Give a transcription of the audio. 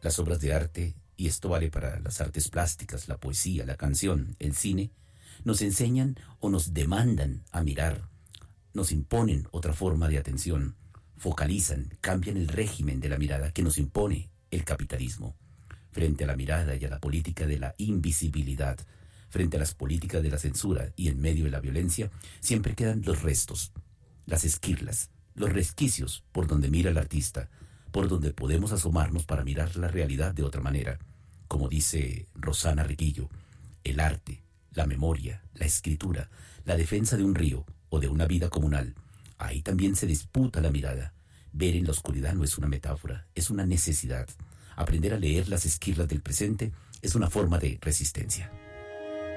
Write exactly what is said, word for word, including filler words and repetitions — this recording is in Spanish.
Las obras de arte, y esto vale para las artes plásticas, la poesía, la canción, el cine, nos enseñan o nos demandan a mirar, nos imponen otra forma de atención, focalizan, cambian el régimen de la mirada que nos impone el capitalismo. Frente a la mirada y a la política de la invisibilidad, frente a las políticas de la censura y en medio de la violencia, siempre quedan los restos, las esquirlas, los resquicios por donde mira el artista, por donde podemos asomarnos para mirar la realidad de otra manera. Como dice Rosana Reguillo, el arte, la memoria, la escritura, la defensa de un río o de una vida comunal, ahí también se disputa la mirada. Ver en la oscuridad no es una metáfora, es una necesidad. Aprender a leer las esquirlas del presente es una forma de resistencia.